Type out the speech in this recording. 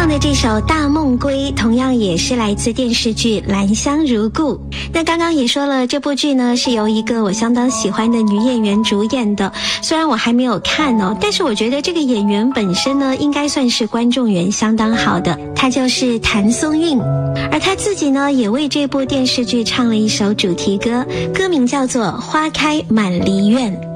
放的这首《大梦归》同样也是来自电视剧《兰香如故》。那刚刚也说了，这部剧呢是由一个我相当喜欢的女演员主演的，虽然我还没有看哦，但是我觉得这个演员本身呢应该算是观众缘相当好的，她就是谭松韵。而她自己呢也为这部电视剧唱了一首主题歌，歌名叫做《花开满梨院》。